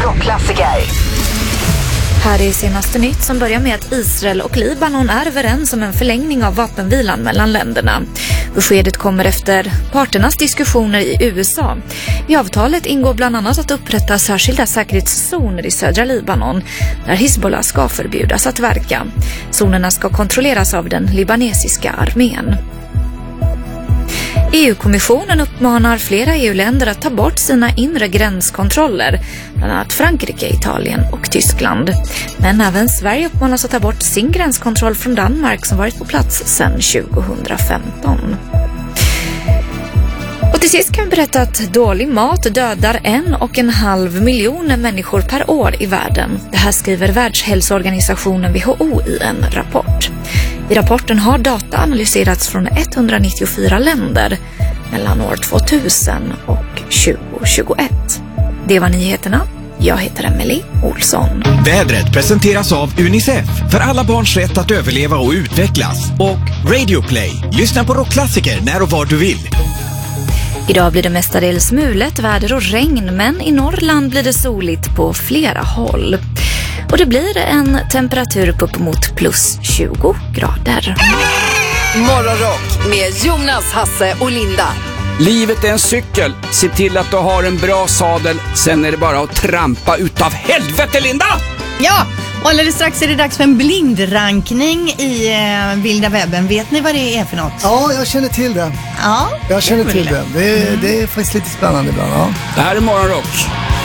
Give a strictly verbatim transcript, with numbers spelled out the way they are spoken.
rockklassiker. Här är senaste nytt som börjar med att Israel och Libanon är överens om en förlängning av vapenvilan mellan länderna. Beskedet kommer efter parternas diskussioner i U S A. I avtalet ingår bland annat att upprätta särskilda säkerhetszoner i södra Libanon där Hizbollah ska förbjudas att verka. Zonerna ska kontrolleras av den libanesiska armén. E U-kommissionen uppmanar flera E U-länder att ta bort sina inre gränskontroller, bland annat Frankrike, Italien och Tyskland. Men även Sverige uppmanas att ta bort sin gränskontroll från Danmark som varit på plats sedan tjugohundrafemton. Och till sist kan vi berätta att dålig mat dödar en och en halv miljon människor per år i världen. Det här skriver Världshälsoorganisationen W H O i en rapport. I rapporten har data analyserats från etthundranittiofyra länder mellan år tvåtusen och tjugohundratjugoett. Det var nyheterna. Jag heter Emily Olsson. Vädret presenteras av UNICEF för alla barns rätt att överleva och utvecklas. Och Radio Play. Lyssna på rockklassiker när och var du vill. Idag blir det mestadels mulet, väder och regn, men i Norrland blir det soligt på flera håll. Och det blir en temperatur på upp mot plus tjugo grader. Morgonrock med Jonas, Hasse och Linda. Livet är en cykel. Se till att du har en bra sadel. Sen är det bara att trampa utav helvete, Linda! Ja, och alldeles strax är det dags för en blindrankning i eh, vilda webben. Vet ni vad det är för något? Ja, jag känner till det. Ja, Jag känner det till det. Det är, mm. det är faktiskt lite spännande ibland. Ja. Det här är Morgonrock.